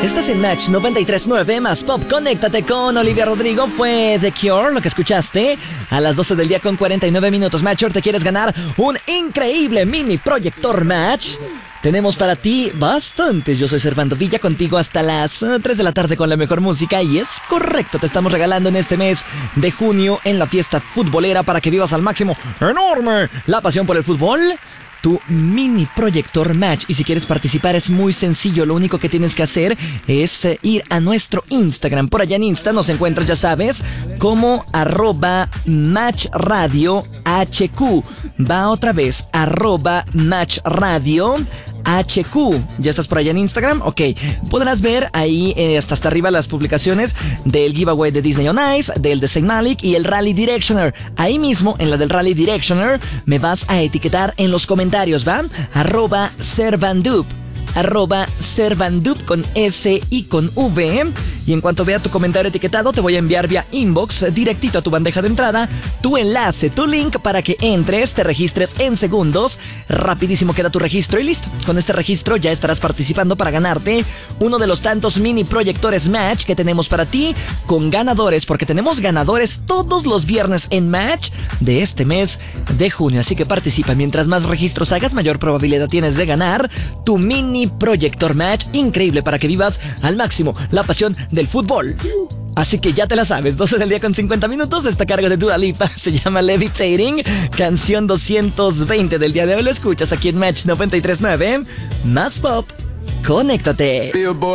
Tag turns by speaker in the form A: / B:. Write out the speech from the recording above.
A: Estás en Match 93.9 más Pop. Conéctate con Olivia Rodrigo. Fue The Cure lo que escuchaste a las 12 del día con 49 minutos. Matcher, ¿te quieres ganar un increíble mini proyector Match? Tenemos para ti bastantes. Yo soy Servando Villa, contigo hasta las 3 de la tarde con la mejor música. Y es correcto, te estamos regalando en este mes de junio en la fiesta futbolera para que vivas al máximo enorme la pasión por el fútbol, tu mini proyector Match. Y si quieres participar es muy sencillo. Lo único que tienes que hacer es ir a nuestro Instagram. Por allá en Insta nos encuentras, ya sabes, como @MatchRadioHQ. Va otra vez, @MatchRadioHQ. ¿Ya estás por allá en Instagram? Ok, podrás ver ahí hasta arriba las publicaciones del giveaway de Disney on Ice, del de Saint Malik y el Rally Directioner. Ahí mismo, en la del Rally Directioner, me vas a etiquetar en los comentarios, ¿va? @Servandup con S y con V. Y en cuanto vea tu comentario etiquetado, te voy a enviar vía inbox directito a tu bandeja de entrada tu enlace, tu link para que entres, te registres en segundos. Rapidísimo queda tu registro y listo. Con este registro ya estarás participando para ganarte uno de los tantos mini proyectores Match que tenemos para ti, con ganadores, porque tenemos ganadores todos los viernes en Match de este mes de junio. Así que participa. Mientras más registros hagas, mayor probabilidad tienes de ganar tu mini proyector Match, increíble para que vivas al máximo la pasión del fútbol. Así que ya te la sabes, 12 del día con 50 minutos, está a cargo de Dua Lipa, se llama Levitating, canción 220 del día de hoy. Lo escuchas aquí en Match 93.9, más Pop. Conéctate.